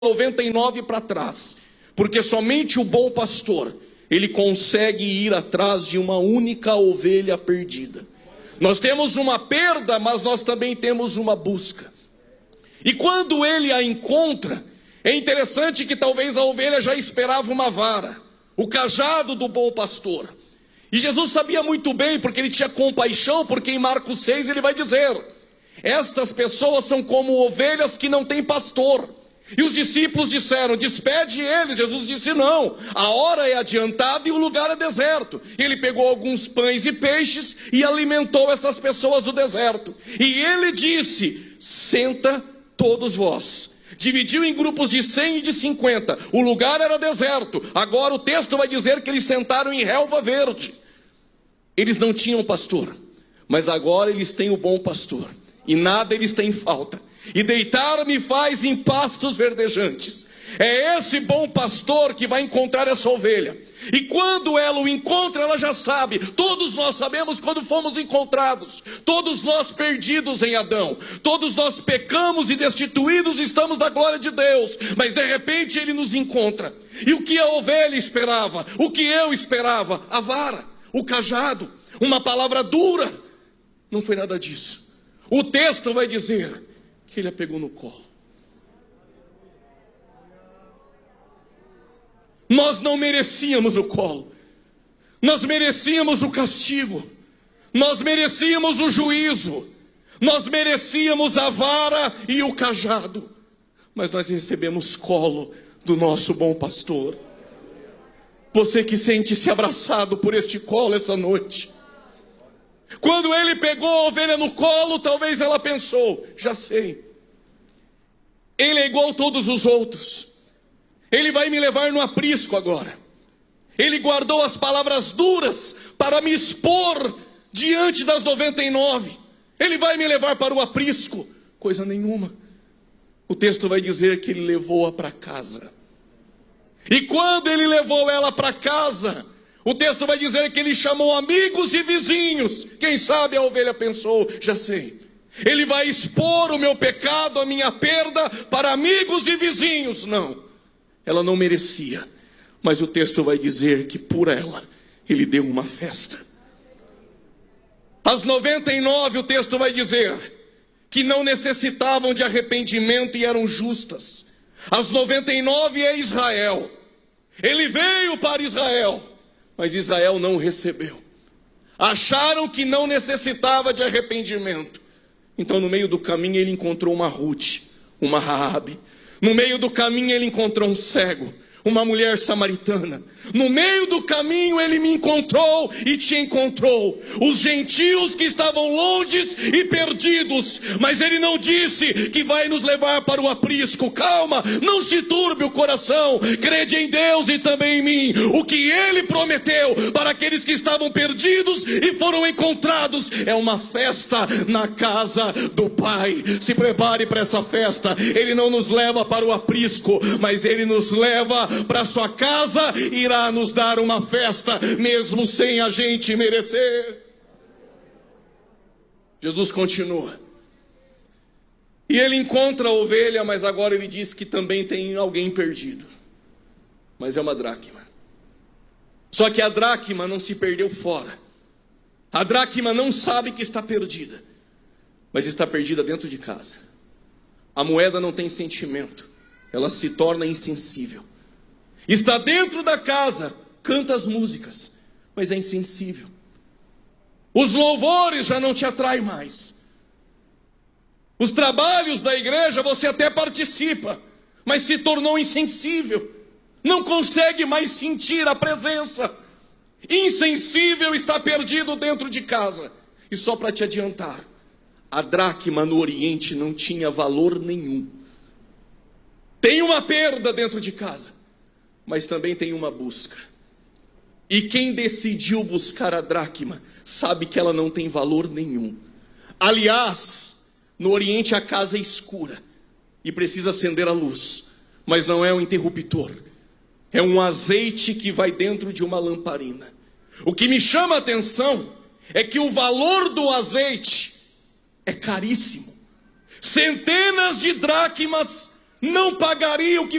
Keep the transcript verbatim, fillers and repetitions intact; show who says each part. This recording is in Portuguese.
Speaker 1: noventa e nove para trás, porque somente o bom pastor, ele consegue ir atrás de uma única ovelha perdida. Nós temos uma perda, mas nós também temos uma busca. E quando ele a encontra, é interessante que talvez a ovelha já esperava uma vara, o cajado do bom pastor. E Jesus sabia muito bem, porque ele tinha compaixão, porque em Marcos seis ele vai dizer: estas pessoas são como ovelhas que não têm pastor. E os discípulos disseram: despede eles. Jesus disse: não, a hora é adiantada e o lugar é deserto. Ele pegou alguns pães e peixes e alimentou estas pessoas do deserto. E ele disse: senta todos vós. Dividiu em grupos de cem e de cinquenta. O lugar era deserto. Agora o texto vai dizer que eles sentaram em relva verde. Eles não tinham pastor, mas agora eles têm o bom pastor, e nada eles têm falta. E deitar-me faz em pastos verdejantes. É esse bom pastor que vai encontrar essa ovelha. E quando ela o encontra, ela já sabe. Todos nós sabemos quando fomos encontrados. Todos nós perdidos em Adão. Todos nós pecamos e destituídos estamos da glória de Deus. Mas de repente ele nos encontra. E o que a ovelha esperava? O que eu esperava? A vara, o cajado, uma palavra dura. Não foi nada disso. O texto vai dizer que ele a pegou no colo. Nós não merecíamos o colo. Nós merecíamos o castigo. Nós merecíamos o juízo. Nós merecíamos a vara e o cajado. Mas nós recebemos colo do nosso bom pastor. Você que sente-se abraçado por este colo essa noite. Quando ele pegou a ovelha no colo, talvez ela pensou: já sei, ele é igual a todos os outros, ele vai me levar no aprisco agora. Ele guardou as palavras duras para me expor diante das noventa e nove. Ele vai me levar para o aprisco. Coisa nenhuma. O texto vai dizer que ele levou-a para casa. E quando ele levou ela para casa, o texto vai dizer que ele chamou amigos e vizinhos. Quem sabe a ovelha pensou: já sei, ele vai expor o meu pecado, a minha perda, para amigos e vizinhos. Não, ela não merecia. Mas o texto vai dizer que por ela, ele deu uma festa. As noventa e nove, o texto vai dizer que não necessitavam de arrependimento e eram justas. As noventa e nove é Israel. Ele veio para Israel, mas Israel não o recebeu. Acharam que não necessitava de arrependimento. Então no meio do caminho ele encontrou uma Ruth, uma Raabe. No meio do caminho ele encontrou um cego, uma mulher samaritana. No meio do caminho ele me encontrou e te encontrou. Os gentios que estavam longes e perdidos. Mas ele não disse que vai nos levar para o aprisco. Calma, não se turbe o coração. Crede em Deus e também em mim. O que ele prometeu para aqueles que estavam perdidos e foram encontrados é uma festa na casa do Pai. Se prepare para essa festa. Ele não nos leva para o aprisco, mas ele nos leva para sua casa e irá nos dar uma festa, mesmo sem a gente merecer. Jesus continua. E ele encontra a ovelha, mas agora ele diz que também tem alguém perdido. Mas é uma dracma. Só que a dracma não se perdeu fora. A dracma não sabe que está perdida, mas está perdida dentro de casa. A moeda não tem sentimento, ela se torna insensível. Está dentro da casa, canta as músicas, mas é insensível. Os louvores já não te atraem mais. Os trabalhos da igreja você até participa, mas se tornou insensível. Não consegue mais sentir a presença. Insensível, está perdido dentro de casa. E só para te adiantar, a dracma no Oriente não tinha valor nenhum. Tem uma perda dentro de casa, mas também tem uma busca. E quem decidiu buscar a dracma sabe que ela não tem valor nenhum. Aliás, no Oriente a casa é escura e precisa acender a luz, mas não é um interruptor, é um azeite que vai dentro de uma lamparina. O que me chama a atenção é que o valor do azeite é caríssimo. Centenas de dracmas não pagaria o que